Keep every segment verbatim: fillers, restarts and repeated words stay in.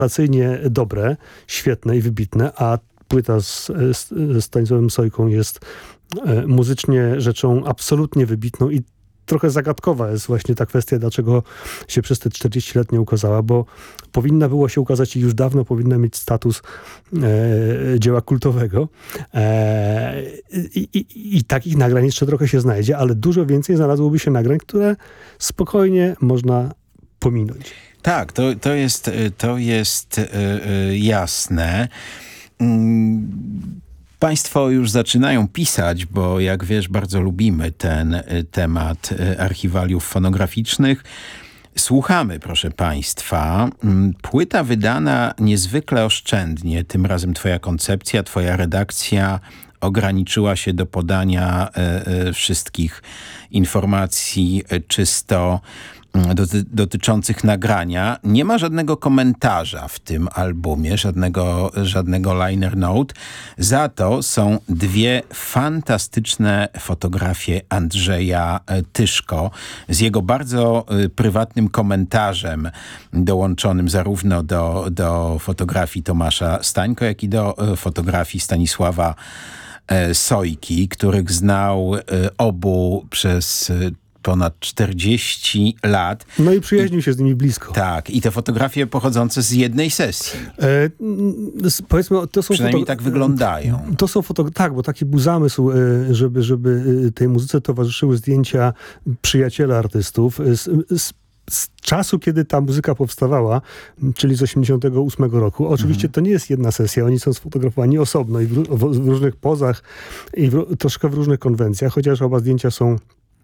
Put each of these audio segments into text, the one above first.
rewelacyjnie dobre, świetne i wybitne, a płyta z, z, ze Stanisławem Sojką jest e, muzycznie rzeczą absolutnie wybitną i trochę zagadkowa jest właśnie ta kwestia, dlaczego się przez te czterdzieści lat nie ukazała, bo powinna było się ukazać i już dawno powinna mieć status e, dzieła kultowego. E, i, i, I takich nagrań jeszcze trochę się znajdzie, ale dużo więcej znalazłoby się nagrań, które spokojnie można pominąć. Tak, to, to jest, to jest yy, yy, jasne. Mm. Państwo już zaczynają pisać, bo jak wiesz, bardzo lubimy ten y, temat y, archiwaliów fonograficznych. Słuchamy, proszę państwa. Płyta wydana niezwykle oszczędnie. Tym razem twoja koncepcja, twoja redakcja ograniczyła się do podania y, y, wszystkich informacji y, czysto Doty- dotyczących nagrania. Nie ma żadnego komentarza w tym albumie, żadnego, żadnego liner note. Za to są dwie fantastyczne fotografie Andrzeja Tyszko z jego bardzo y, prywatnym komentarzem dołączonym zarówno do, do fotografii Tomasza Stańko, jak i do y, fotografii Stanisława y, Sojki, których znał y, obu przez y, ponad czterdzieści lat. No i przyjaźnił się z nimi blisko. Tak, i te fotografie pochodzące z jednej sesji. E, powiedzmy, to są Przynajmniej foto- tak wyglądają. To są foto- tak, bo taki był zamysł, żeby, żeby tej muzyce towarzyszyły zdjęcia przyjaciela artystów. Z, z, z czasu, kiedy ta muzyka powstawała, czyli z osiemdziesiątego ósmego roku. Oczywiście mhm. to nie jest jedna sesja, oni są sfotografowani osobno i w, w, w różnych pozach i w, troszkę w różnych konwencjach, chociaż oba zdjęcia są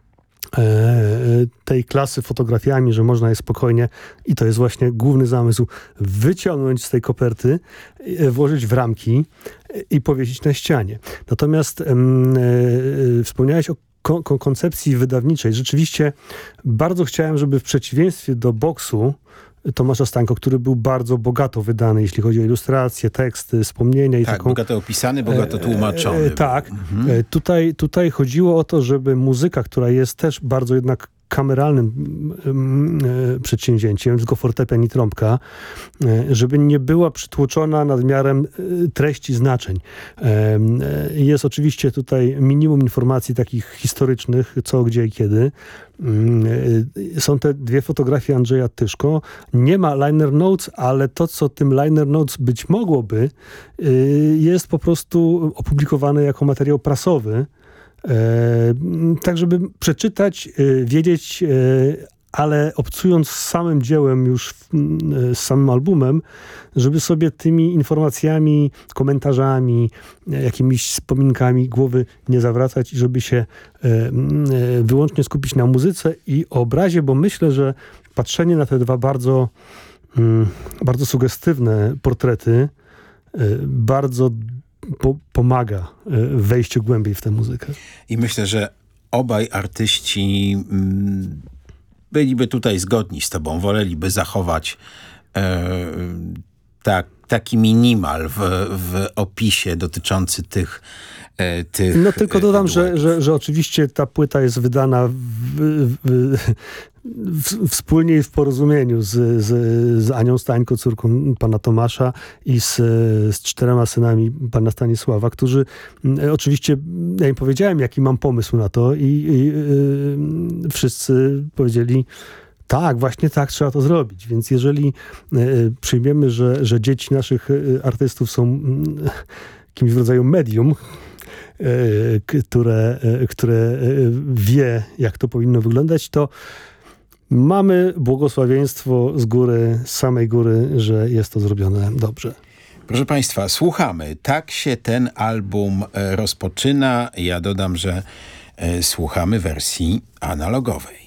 tej klasy fotografiami, że można je spokojnie, i to jest właśnie główny zamysł, wyciągnąć z tej koperty, włożyć w ramki i powiesić na ścianie. Natomiast um, e, wspomniałeś o ko- ko- koncepcji wydawniczej. Rzeczywiście bardzo chciałem, żeby w przeciwieństwie do boksu Tomasza Stańko, który był bardzo bogato wydany, jeśli chodzi o ilustracje, teksty, wspomnienia. I tak, taką, bogato opisany, bogato tłumaczony. E, e, tak. Mhm. E, tutaj, tutaj chodziło o to, żeby muzyka, która jest też bardzo jednak kameralnym e, przedsięwzięciem, tylko fortepian i trąbka, e, żeby nie była przytłoczona nadmiarem e, treści, znaczeń. E, jest oczywiście tutaj minimum informacji takich historycznych, co, gdzie i kiedy. E, są te dwie fotografie Andrzeja Tyszko. Nie ma liner notes, ale to, co tym liner notes być mogłoby, e, jest po prostu opublikowane jako materiał prasowy. E, tak, żeby przeczytać, e, wiedzieć, e, ale obcując z samym dziełem, już w, e, z samym albumem, żeby sobie tymi informacjami, komentarzami, e, jakimiś wspominkami głowy nie zawracać i żeby się e, e, wyłącznie skupić na muzyce i obrazie, bo myślę, że patrzenie na te dwa bardzo, mm, bardzo sugestywne portrety e, bardzo Po, pomaga w wejściu głębiej w tę muzykę. I myślę, że obaj artyści mm, byliby tutaj zgodni z tobą, woleliby zachować e, tak, taki minimal w, w opisie dotyczący tych e, tych No tylko dodam, e, że, że, że oczywiście ta płyta jest wydana w, w, w, wspólnie i w porozumieniu z, z, z Anią Stańko, córką pana Tomasza, i z, z czterema synami pana Stanisława, którzy e, oczywiście, ja im powiedziałem, jaki mam pomysł na to, i, i e, wszyscy powiedzieli: tak, właśnie tak trzeba to zrobić. Więc jeżeli e, przyjmiemy, że, że dzieci naszych artystów są m, kimś w rodzaju medium, e, które, e, które wie, jak to powinno wyglądać, to mamy błogosławieństwo z góry, z samej góry, że jest to zrobione dobrze. Proszę państwa, słuchamy. Tak się ten album rozpoczyna. Ja dodam, że słuchamy wersji analogowej.